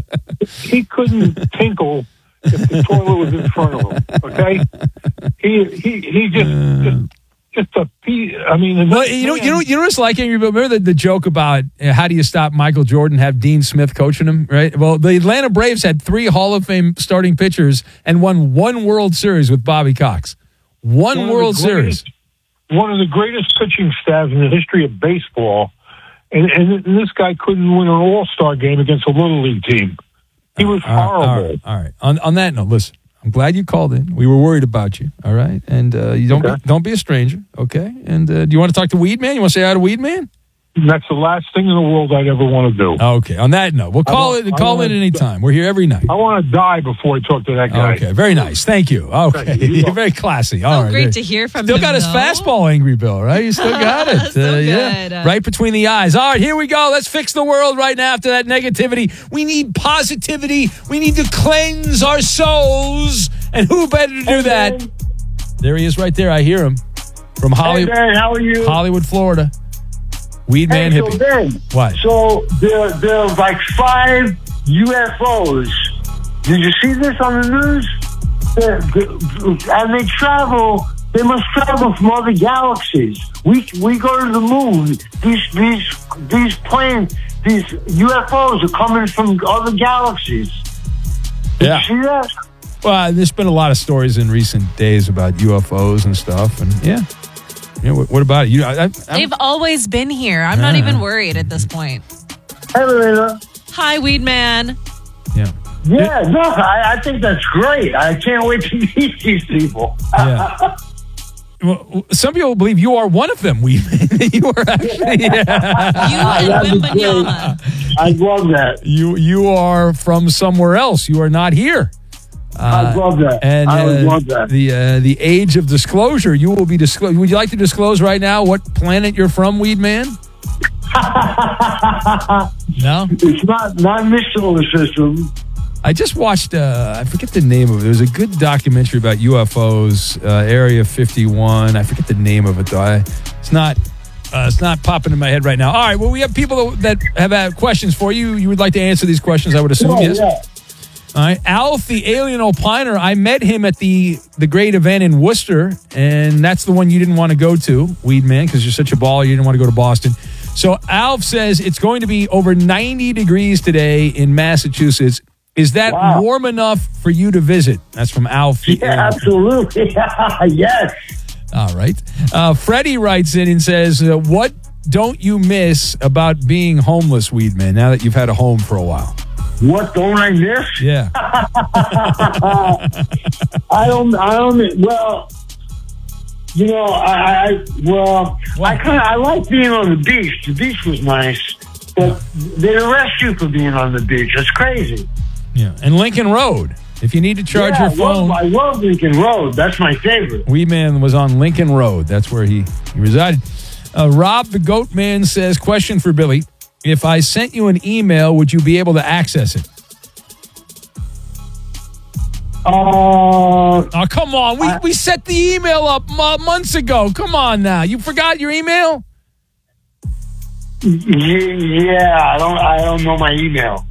he couldn't tinkle if the toilet was in front of him. Okay? He, he, he just, just Just a piece. I mean, well, you know, you know, you know what's like. Remember the, the joke about uh, how do you stop Michael Jordan? Have Dean Smith coaching him, right? Well, the Atlanta Braves had three Hall of Fame starting pitchers and won one World Series with Bobby Cox. One, one World greatest, Series. One of the greatest pitching staffs in the history of baseball, and, and, and this guy couldn't win an All-Star game against a Little League team. He was Uh, all horrible. right, all right. On, on that note, listen. I'm glad you called in. We were worried about you. All right, and uh, you don't Okay. be, don't be a stranger. Okay, and uh, do you want to talk to Weed Man? You want to say hi to Weed Man? That's the last thing in the world I'd ever want to do. Okay. On that note, we'll I call want- it. I Call want- it any time. We're here every night. I want to die before I talk to that guy. Okay. Very nice. Thank you. Okay. You're very classy. All right. great to hear from Still him, got his though. fastball, Angry Bill. Right? You still got it. So Uh, yeah. good. Right between the eyes. All right. Here we go. Let's fix the world right now. After that negativity, we need positivity. We need to cleanse our souls. And who better to do that? There he is, right there. I hear him from Hollywood. Ben, how are you? Hollywood, Florida. Weed Man Hey, so hippie. Ben, What? So there, there's like five U F Os. Did you see this on the news? They're- they- and they travel. They must travel from other galaxies. We we go to the moon. These these these planes, these U F Os are coming from other galaxies. Did Yeah. you see that? Well, there's been a lot of stories in recent days about U F Os and stuff, and yeah, yeah. What, what about it? You, I, I, They've always been here. I'm not Yeah. even worried at this point. Hey, Lorena. Hi, Weed Man. Yeah. Yeah, no, I, I think that's great. I can't wait to meet these people. Yeah. Well, some people believe you are one of them. We, you are actually. You and Wimbanyama. I love that. You you are from somewhere else. You are not here. I love that. And I would uh, love that. the uh, the age of disclosure. You will be disclosed. Would you like to disclose right now what planet you're from, Weed Man? No, it's not not in this solar system. I just watched. Uh, I forget the name of it. There was a good documentary about U F Os, uh, Area fifty-one. I forget the name of it though. I, it's not. Uh, it's not popping in my head right now. All right. Well, we have people that have had questions for you. You would like to answer these questions, I would assume. Oh, yes. yeah. All right, Alf, the alien opiner. I met him at the the great event in Worcester, and that's the one you didn't want to go to, Weed Man, because you're such a baller. You didn't want to go to Boston. So Alf says it's going to be over ninety degrees today in Massachusetts. Is that Wow. warm enough for you to visit? That's from Alf. The Yeah, alien. absolutely. yes. All right. Uh, Freddie writes in and says, uh, "What don't you miss about being homeless, Weed Man? Now that you've had a home for a while." What don't I miss? Yeah. I don't. I don't. Well, you know, I. I well, I kind of. I like being on the beach. The beach was nice, but they arrest you for being on the beach. That's crazy. Yeah. And Lincoln Road. If you need to charge Yeah, your phone. I love, I love Lincoln Road. That's my favorite. Weed Man was on Lincoln Road. That's where he, he resided. Uh, Rob the Goat Man says, question for Billy. If I sent you an email, would you be able to access it? Uh, oh, come on. We, I- we set the email up mo- months ago. Come on now. You forgot your email? Yeah, I don't. I don't know my email.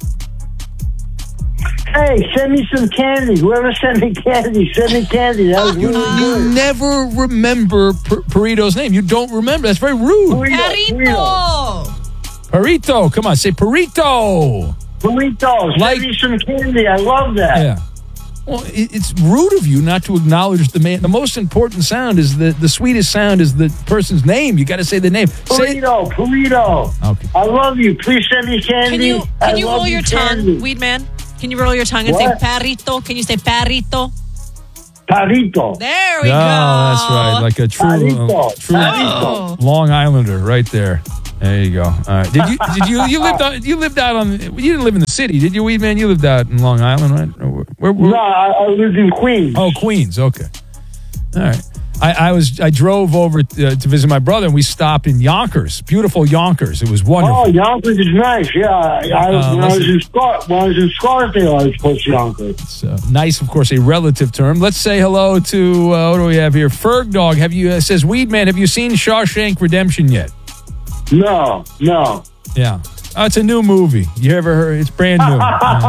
Hey, send me some candy. Whoever sent me candy, send me candy. That was really You good. never remember Pur- Perito's name. You don't remember. That's very rude. Burrito. Perito. Come on. Say Perito. Burrito. Send Like- me some candy. I love that. Yeah. Well, it, it's rude of you not to acknowledge the man. The most important sound is the the sweetest sound is the person's name. You got to say the name. Say Polito, Polito. Okay. I love you. Please send me candy. Can you I can you love roll your candy. tongue, weed man? Can you roll your tongue and What? say perrito? Can you say perrito? Parito. There we oh, go. that's right. Like a true, uh, true Oh. Long Islander, right there. There you go. All right. Did you? Did you? You lived? On, you lived out on. You didn't live in the city, did you, Weed Man? You lived out in Long Island, right? Or where, where, where? No, I, I lived in Queens. Oh, Queens. Okay. All right. I, I was. I drove over to, uh, to visit my brother, and we stopped in Yonkers. Beautiful Yonkers. It was wonderful. Oh, Yonkers is nice. Yeah, I, I, Uh, when, I was listen. in Scar- when I was in Scarsdale, I was close to Yonkers. It's uh, nice, of course, a relative term. Let's say hello to uh, what do we have here? Ferg Dog. Have you? Uh, says Weed Man. Have you seen Shawshank Redemption yet? No, no. Yeah. Oh, it's a new movie. You ever heard? It's brand new.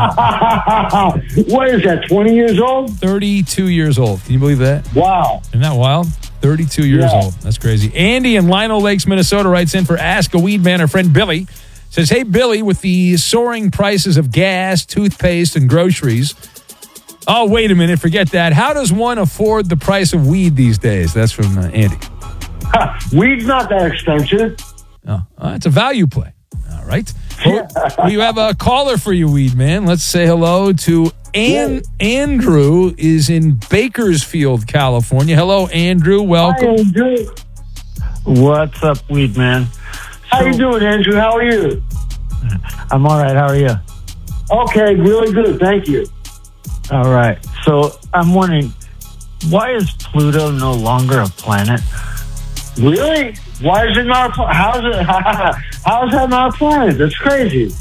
Uh, What is that, twenty years old? thirty-two years old. Can you believe that? Wow. Isn't that wild? thirty-two years Yeah. old. That's crazy. Andy in Lino Lakes, Minnesota writes in for Ask a Weed Man. Our friend Billy says, hey, Billy, with the soaring prices of gas, toothpaste, and groceries. Oh, wait a minute. Forget that. How does one afford the price of weed these days? That's from uh, Andy. Weed's not that expensive. Oh, uh, it's a value play. All right. Well, we have a caller for you, Weed Man. Let's say hello to An- Andrew is in Bakersfield, California. Hello, Andrew. Welcome. Hi, Andrew. What's up, Weed Man? How you doing, Andrew? How are you? I'm all right. How are you? Okay, really good. Thank you. All right. So I'm wondering, why is Pluto no longer a planet? Really? Why is it not? A, how's it? How is that not a planet? That's crazy.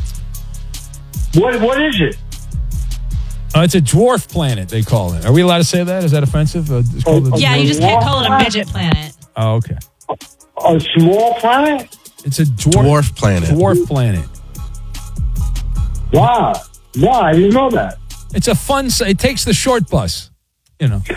What? What is it? Uh, it's a dwarf planet, they call it. Are we allowed to say that? Is that offensive? Uh, it's called a Yeah, dwarf- you just can't call it a midget planet. Oh, okay. A small planet? It's a dwarf, Dwarf planet. Dwarf planet. Wow. Wow, I didn't know that. It's a fun. s- It takes the short bus. You know.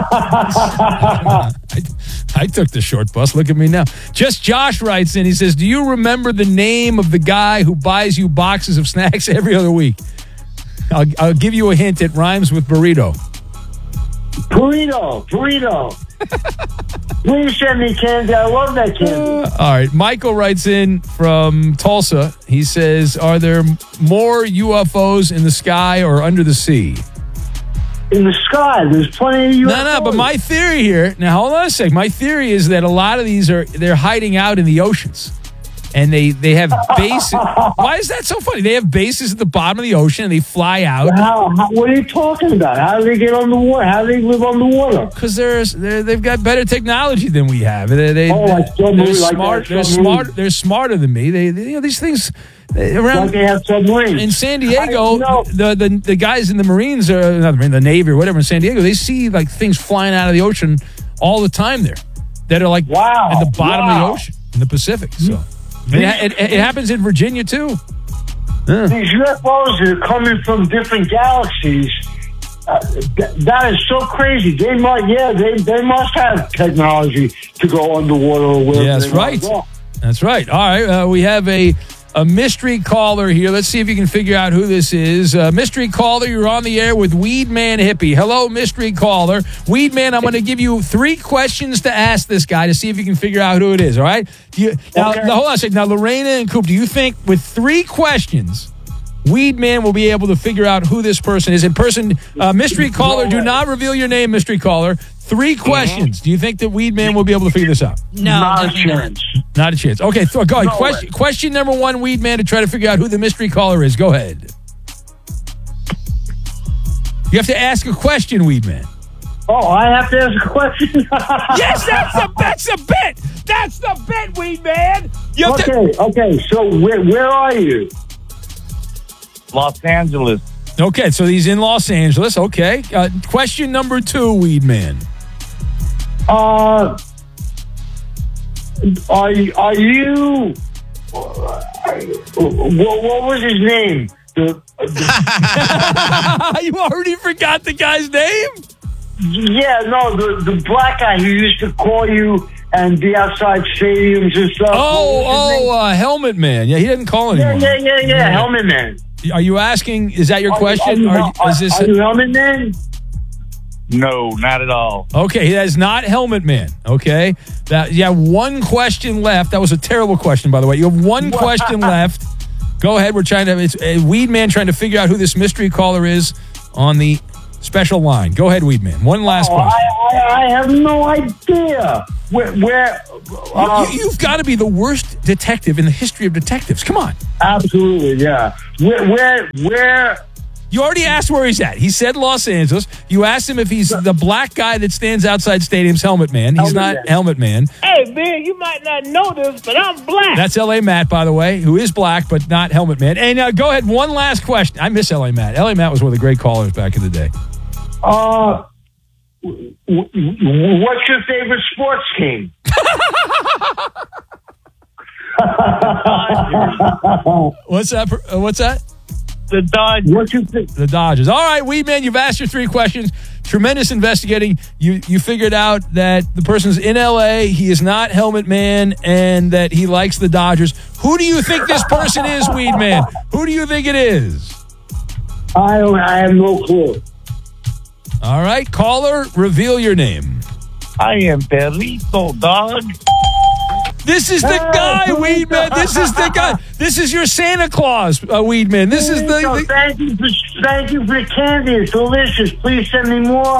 I, I took the short bus. Look at me now. Just Josh writes in. He says, "Do you remember the name of the guy who buys you boxes of snacks every other week?" I'll, I'll give you a hint. It rhymes with burrito. Burrito. Burrito. Please send me candy. I love that candy. Uh, all right. Michael writes in from Tulsa. He says, "Are there more U F Os in the sky or under the sea?" In the sky, there's plenty of U F Os. No, no, but my theory here, now hold on a sec. My theory is that a lot of these are, they're hiding out in the oceans. And they, they have bases. Why is that so funny? They have bases at the bottom of the ocean and they fly out. How, how, what are you talking about? How do they get on the water? How do they live on the water? Because they're, they're, they've got better technology than we have. They, they, Oh, like they're, submarine, like smart, that they're, submarine. smart, they're smarter than me. They, they you know, these things... they- Around, Like they have submarines. in San I Diego, know. the, the the guys in the Marines, or not the Marine, the Navy or whatever in San Diego, they see like things flying out of the ocean all the time there that are like Wow. at the bottom of the Wow. ocean in the Pacific. So it, it, it happens in Virginia too. Yeah. These U F Os are coming from different galaxies. Uh, th- that is so crazy. They might, yeah, they, they must have technology to go underwater or wherever. Yeah, that's they want right. to go. That's right. All right, uh, we have a a mystery caller here. Let's see if you can figure out who this is. Uh, mystery caller, you're on the air with Weed Man Hippie. Hello, mystery caller. Weed Man, I'm going to give you three questions to ask this guy to see if you can figure out who it is, all right? Do you, now, Okay. now, hold on a second. Now, Lorena and Coop, do you think with three questions, Weed Man will be able to figure out who this person is? In person, uh, mystery caller, do not reveal your name, mystery caller. Three questions. Do you think that Weed Man will be able to figure this out? No, Not a definitely not. chance. Not a chance. Okay, th- go ahead. No question, way. question number one, Weed Man, to try to figure out who the mystery caller is. Go ahead. You have to ask a question, Weed Man. Oh, I have to ask a question? Yes, that's the that's the bit. That's the bit, Weed Man. You have to- Okay, okay. So where where are you? Los Angeles. okay, so he's in Los Angeles. Okay. Uh, question number two, Weed Man. Uh, are you, are you? What, what was his name? The, the, You already forgot the guy's name? yeah, no, the the black guy who used to call you and be outside stadiums and stuff. Oh, oh, uh, Helmet Man. Yeah, he didn't call Yeah, anymore. yeah, yeah, yeah, yeah. Helmet Man. Are you asking, is that your Are you- question? Are you, Are- are, is this are you Helmet Man? No, not at all. Okay, that is not Helmet Man. Okay, that you have one question left. That was a terrible question, by the way. You have one question left. Go ahead. We're trying to. It's a Weed Man trying to figure out who this mystery caller is on the special line. Go ahead, Weed Man. One last Oh, question. I, I, I have no idea where. where uh, you, you've got to be the worst detective in the history of detectives. Come on. Absolutely, yeah. Where, where, where? You already asked where he's at. He said Los Angeles. You asked him if he's the black guy that stands outside stadiums, Helmet Man. He's Helmet not Man. Helmet Man. Hey, man, you might not know this, but I'm black. That's L A Matt, by the way, who is black, but not Helmet Man. And now go ahead, one last question. I miss L A Matt. L A Matt was one of the great callers back in the day. Uh, w- w- what's your favorite sports team? What's that? uh, What's that? The Dodgers. What you think? The Dodgers. All right, Weed Man, you've asked your three questions. Tremendous investigating. You you figured out that the person's in L A, he is not Helmet Man, and that he likes the Dodgers. Who do you think this person is, Weed Man? Who do you think it is? I don't. I have no clue. All right, caller, reveal your name. I am Perrito, dog. This is the guy, Weed Man. This is the guy. This is your Santa Claus, uh, Weed Man. This is the, So the thank you for thank you for the candy. It's delicious. Please send me more.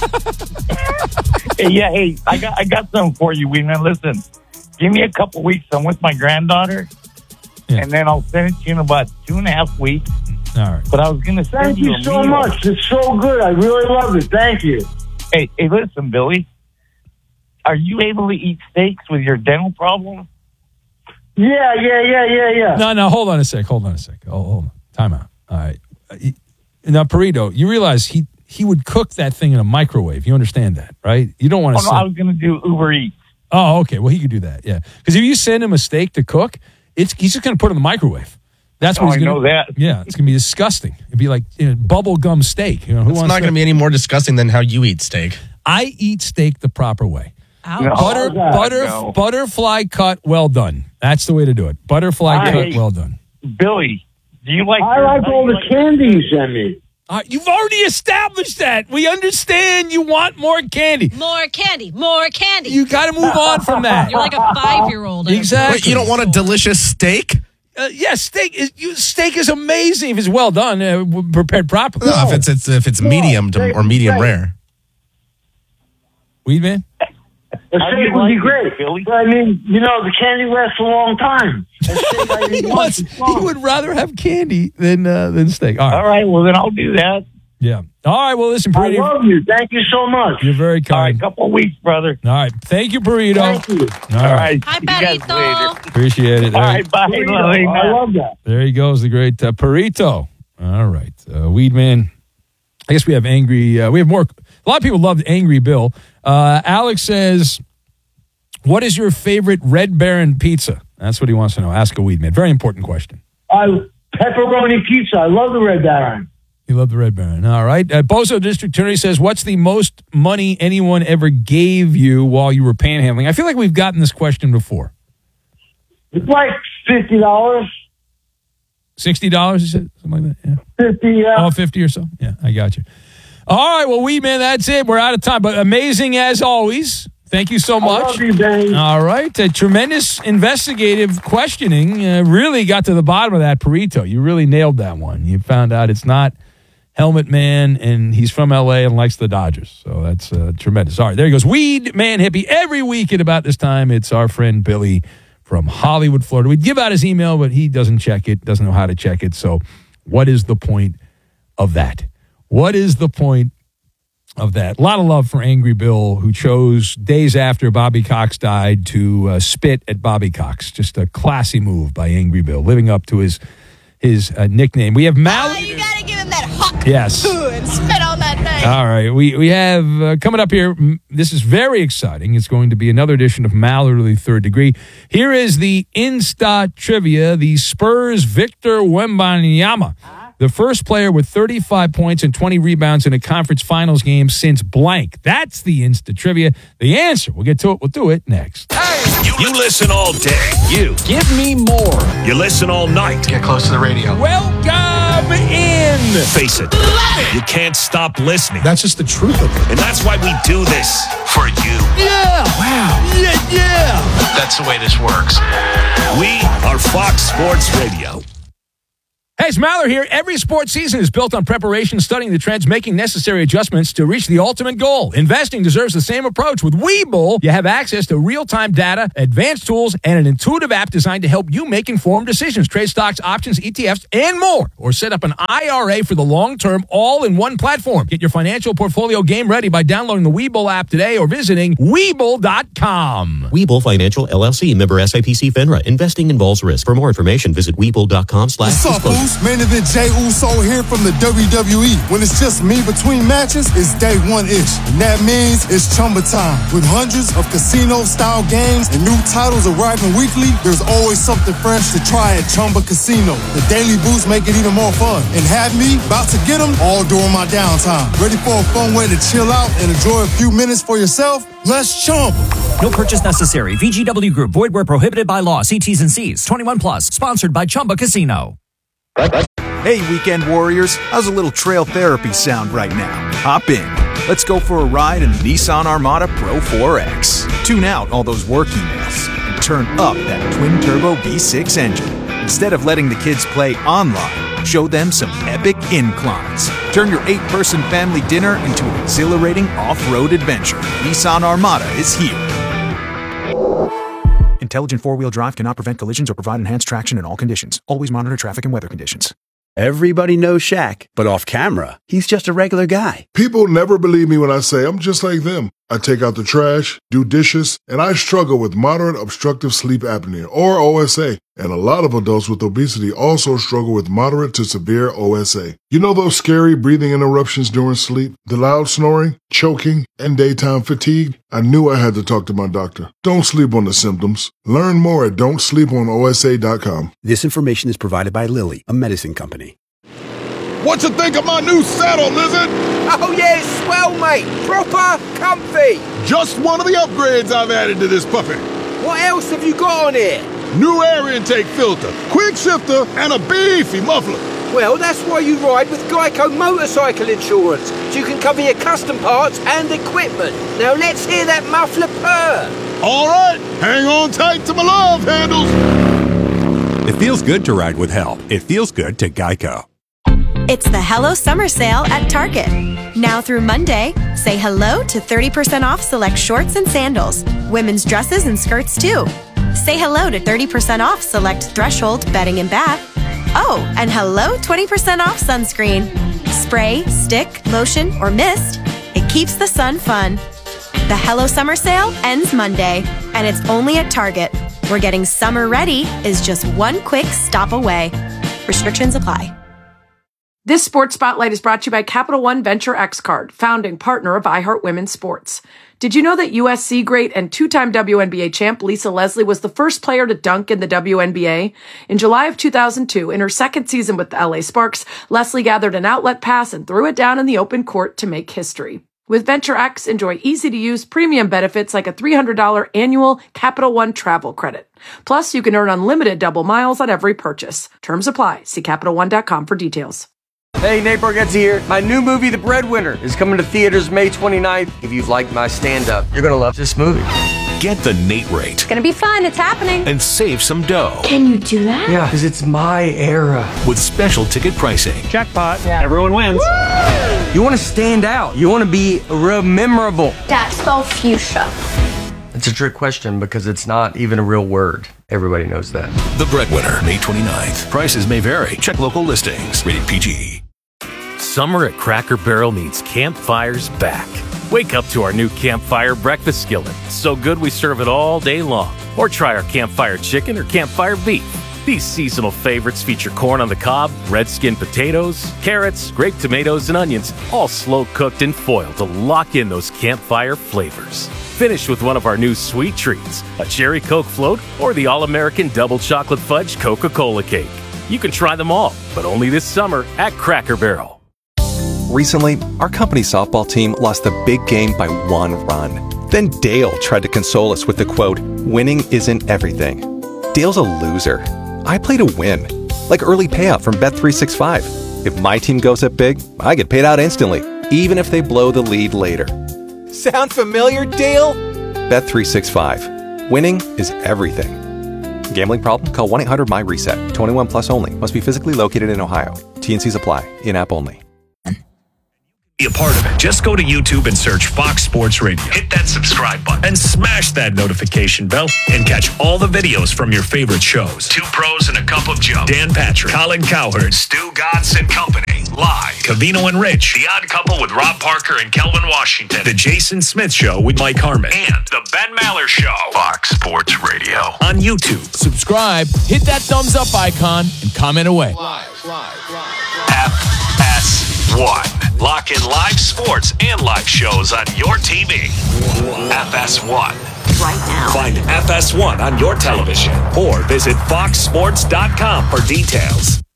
Hey, yeah, hey, I got I got something for you, Weedman. Listen, give me a couple weeks. I'm with my granddaughter, Yeah. and then I'll send it to you in about two and a half weeks. All right. But I was gonna send Thank you you a so meal. much. It's so good. I really love it. Thank you. Hey, hey, listen, Billy. Are you able to eat steaks with your dental problem? Yeah, yeah, yeah, yeah, yeah. No, no, hold on a sec. Hold on a sec. Oh, hold on. Time out. All right. Uh, he- Now, Perrito, you realize he, he would cook that thing in a microwave. You understand that, right? You don't want Oh, to no, I was gonna do Uber Eats. Oh, okay. Well, he could do that, yeah. Because if you send him a steak to cook, it's he's just going to put it in the microwave. That's what Oh, he's I going know that. Yeah, it's going to be disgusting. It'd be like you know, bubble gum steak. You know, who It's wants not going to be any more disgusting than how you eat steak. I eat steak the proper way. Ouch. No. Butter, Oh, God, butter, no. butterfly cut, well done. That's the way to do it. Butterfly I- cut, well done. Billy, do you like? I like all the candy you send me. Uh, you've already established that. We understand you want more candy. More candy, more candy. You got to move on from that. You're like a five-year-old. Exactly. Wait, you don't want a delicious steak? Uh, yeah, steak is you, steak is amazing if it's well done, uh, prepared properly. No, if it's, it's if it's medium to, or medium rare. Weed Man? The How do steak you would like be it, great. Billy? But I mean, you know, the candy lasts a long time. The steak I eat he, once wants, is he fine. would rather have candy than uh, than steak. All right. All right, well then I'll do that. Yeah. All right. Well, listen, I Perrito. love you. Thank you so much. You're very All right, kind. couple of weeks, brother. All right. Thank you, Burrito. Thank you. All All right. right, Hi, see you guys Perrito. later. Appreciate it. All There, right, bye, Lily. I love that. there he goes, the great uh, Perrito. All right. Uh, Weed Man. I guess we have angry. Uh, we have more. A lot of people loved Angry Bill. Uh, Alex says, what is your favorite Red Baron pizza? That's what he wants to know. Ask a Weed Man. Very important question. I pepperoni pizza. I love the Red Baron. You love the Red Baron. All right. Uh, Bozo District Attorney says, what's the most money anyone ever gave you while you were panhandling? I feel like we've gotten this question before. It's like fifty dollars. sixty dollars, you said? Something like that? Yeah. Fifty. Yeah. Oh, fifty or so? Yeah, I got you. All right. Well, Weed Man, that's it. We're out of time. But amazing as always. Thank you so I much. love you, Benny. All right. Uh, tremendous investigative questioning. Uh, really got to the bottom of that, Perrito. You really nailed that one. You found out it's not Helmet Man, and he's from L A and likes the Dodgers. So that's uh, tremendous. All right. There he goes. Weed Man Hippie. Every week at about this time, it's our friend Billy from Hollywood, Florida. We'd give out his email, but he doesn't check it, doesn't know how to check it. So what is the point of that? What is the point of that? A lot of love for Angry Bill, who chose days after Bobby Cox died to uh, spit at Bobby Cox. Just a classy move by Angry Bill, living up to his his uh, nickname. We have Mal. Oh, you gotta give him that hawk. Yes. And spit on that thing. All right. We we have uh, coming up here. m- This is very exciting. It's going to be another edition of Mallerly Third Degree. Here is the Insta trivia. The Spurs Victor Wembanyama The first player with thirty-five points and twenty rebounds in a conference finals game since blank. That's the Insta trivia. The answer, we'll get to it. We'll do it next. You, you listen all day. You. Give me more. You listen all night. Get close to the radio. Welcome in. Face it. You can't stop listening. That's just the truth of it. And that's why we do this. For you. Yeah. Wow. Yeah, yeah. That's the way this works. We are Fox Sports Radio. Hey, it's Maller here. Every sports season is built on preparation, studying the trends, making necessary adjustments to reach the ultimate goal. Investing deserves the same approach. With Webull, you have access to real-time data, advanced tools, and an intuitive app designed to help you make informed decisions. Trade stocks, options, E T Fs, and more. Or set up an I R A for the long term, all in one platform. Get your financial portfolio game ready by downloading the Webull app today or visiting Webull dot com. Webull Financial, L L C, member S I P C FINRA. Investing involves risk. For more information, visit Webull dot com slash disclosure. Main event Jey Uso here from the W W E. When it's just me between matches, it's day one-ish. And that means it's Chumba time. With hundreds of casino-style games and new titles arriving weekly, there's always something fresh to try at Chumba Casino. The daily boosts make it even more fun. And have me about to get them all during my downtime. Ready for a fun way to chill out and enjoy a few minutes for yourself? Let's Chumba. No purchase necessary. V G W Group. Void where prohibited by law. See T's and C's. twenty-one plus. Sponsored by Chumba Casino. Hey, weekend warriors, how's a little trail therapy sound right now? Hop in. Let's go for a ride in the Nissan Armada Pro four X. Tune out all those work emails and turn up that twin-turbo V six engine. Instead of letting the kids play online, show them some epic inclines. Turn your eight-person family dinner into an exhilarating off-road adventure. Nissan Armada is here. Intelligent four-wheel drive cannot prevent collisions or provide enhanced traction in all conditions. Always monitor traffic and weather conditions. Everybody knows Shaq, but off camera, he's just a regular guy. People never believe me when I say I'm just like them. I take out the trash, do dishes, and I struggle with moderate obstructive sleep apnea, or O S A. And a lot of adults with obesity also struggle with moderate to severe O S A. You know those scary breathing interruptions during sleep, the loud snoring, choking, and daytime fatigue? I knew I had to talk to my doctor. Don't sleep on the symptoms. Learn more at don't sleep on O S A dot com. This information is provided by Lilly, a medicine company. What you think of my new saddle, Lizard? Oh yeah, it's swell, mate. Proper comfy. Just one of the upgrades I've added to this puppy. What else have you got on here? New air intake filter, quick shifter, and a beefy muffler. Well, that's why you ride with Geico Motorcycle Insurance, so you can cover your custom parts and equipment. Now let's hear that muffler purr. All right, hang on tight to my love handles. It feels good to ride with help. It feels good to Geico. It's the Hello Summer Sale at Target. Now through Monday, say hello to thirty percent off select shorts and sandals, women's dresses and skirts too. Say hello to thirty percent off select Threshold bedding and bath. Oh, and hello twenty percent off sunscreen. Spray, stick, lotion, or mist, it keeps the sun fun. The Hello Summer Sale ends Monday, and it's only at Target, where getting summer ready is just one quick stop away. Restrictions apply. This Sports Spotlight is brought to you by Capital One Venture X Card, founding partner of iHeart Women's Sports. Did you know that U S C great and two-time W N B A champ Lisa Leslie was the first player to dunk in the W N B A? In July of two thousand two, in her second season with the L A Sparks, Leslie gathered an outlet pass and threw it down in the open court to make history. With Venture X, enjoy easy-to-use premium benefits like a three hundred dollars annual Capital One travel credit. Plus, you can earn unlimited double miles on every purchase. Terms apply. See Capital One dot com for details. Hey, Nate Bargatze here. My new movie, The Breadwinner, is coming to theaters May twenty-ninth. If you've liked my stand-up, you're going to love this movie. Get the Nate rate. It's gonna be fun. It's happening. And save some dough. Can you do that? Yeah, because it's my era. With special ticket pricing. Jackpot. Yeah. Everyone wins. Woo! You want to stand out. You want to be real memorable. Dad, spell fuchsia. It's a trick question because it's not even a real word. Everybody knows that. The Breadwinner, May twenty-ninth. Prices may vary. Check local listings. Rated P G. Summer at Cracker Barrel means campfires back. Wake up to our new Campfire Breakfast Skillet. So good we serve it all day long. Or try our Campfire Chicken or Campfire Beef. These seasonal favorites feature corn on the cob, red skin potatoes, carrots, grape tomatoes, and onions, all slow cooked in foil to lock in those campfire flavors. Finish with one of our new sweet treats, a cherry Coke float or the all-American double chocolate fudge Coca-Cola cake. You can try them all, but only this summer at Cracker Barrel. Recently, our company softball team lost the big game by one run. Then Dale tried to console us with the quote, "Winning isn't everything." Dale's a loser. I play to win. Like early payout from Bet three sixty-five. If my team goes up big, I get paid out instantly, even if they blow the lead later. Sound familiar, Dale? Bet three sixty-five. Winning is everything. Gambling problem? Call one eight hundred my reset. twenty-one plus only. Must be physically located in Ohio. T N Cs apply. In-app only. Be a part of it. Just go to YouTube and search Fox Sports Radio. Hit that subscribe button and smash that notification bell and catch all the videos from your favorite shows. Two Pros and a Cup of Joe. Dan Patrick, Colin Cowherd, Stu Gatz and Company. Live. Cavino and Rich. The Odd Couple with Rob Parker and Kelvin Washington. The Jason Smith Show with Mike Harmon. And The Ben Maller Show. Fox Sports Radio. On YouTube. Subscribe, hit that thumbs up icon, and comment away. Live, live, live. F S one. Lock in live sports and live shows on your T V. F S one. Right now. Find F S one on your television or visit fox sports dot com for details.